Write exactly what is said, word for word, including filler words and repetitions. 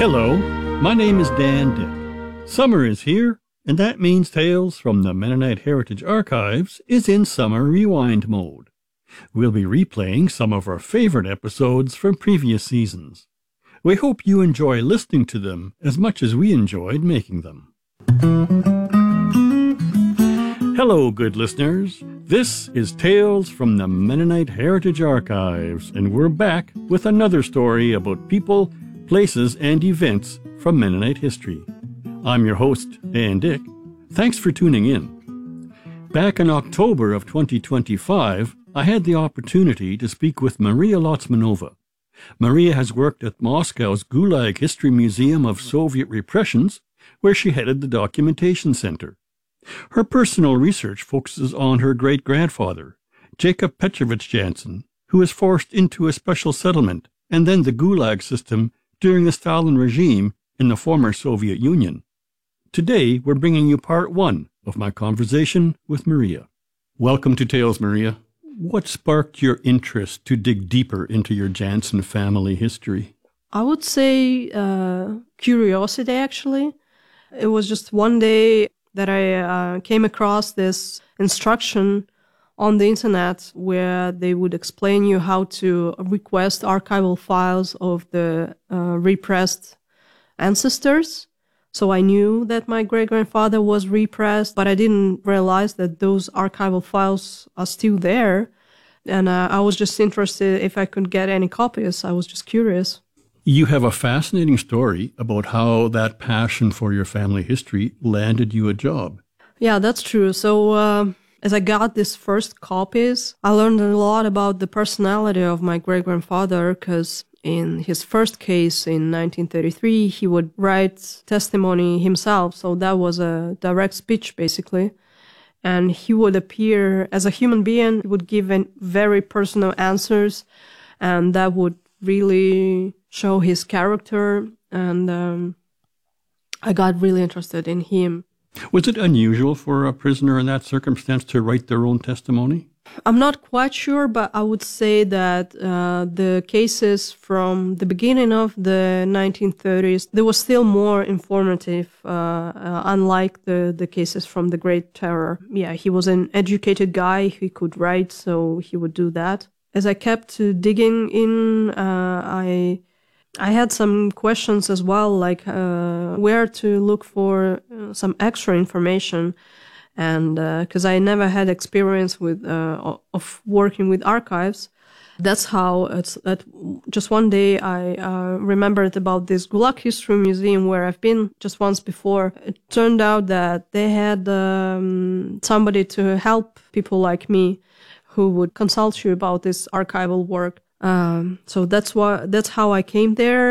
Hello, my name is Dan Dick. Summer is here, and that means Tales from the Mennonite Heritage Archives is in summer rewind mode. We'll be replaying some of our favorite episodes from previous seasons. We hope you enjoy listening to them as much as we enjoyed making them. Hello, good listeners. This is Tales from the Mennonite Heritage Archives, and we're back with another story about people, places, and events from Mennonite history. I'm your host, Dan Dick. Thanks for tuning in. Back in October of twenty twenty-five, I had the opportunity to speak with Maria Lotsmanova. Maria has worked at Moscow's Gulag History Museum of Soviet Repressions, where she headed the documentation center. Her personal research focuses on her great-grandfather, Jacob Petrovich Jansen, who was forced into a special settlement and then the Gulag system during the Stalin regime in the former Soviet Union. Today, we're bringing you part one of my conversation with Maria. Welcome to Tales, Maria. What sparked your interest to dig deeper into your Jansen family history? I would say uh, curiosity, actually. It was just one day that I uh, came across this instruction on the internet where they would explain you how to request archival files of the uh, repressed ancestors. So I knew that my great-grandfather was repressed, but I didn't realize that those archival files are still there. And uh, I was just interested if I could get any copies. I was just curious. You have a fascinating story about how that passion for your family history landed you a job. Yeah, that's true. So uh, as I got these first copies, I learned a lot about the personality of my great-grandfather, because in his first case in nineteen thirty-three, he would write testimony himself. So that was a direct speech, basically. And he would appear as a human being. He would give very personal answers, and that would really show his character. And um, I got really interested in him. Was it unusual for a prisoner in that circumstance to write their own testimony? I'm not quite sure, but I would say that uh, the cases from the beginning of the nineteen thirties, they were still more informative, uh, uh, unlike the, the cases from the Great Terror. Yeah, he was an educated guy, he could write, so he would do that. As I kept uh, digging in, uh, I I had some questions as well, like uh, where to look for uh, some extra information. And because uh, I never had experience with uh, of working with archives, that's how it's. At just one day, I uh, remembered about this Gulag History Museum where I've been just once before. It turned out that they had um, somebody to help people like me, who would consult you about this archival work. Um, so that's why that's how I came there.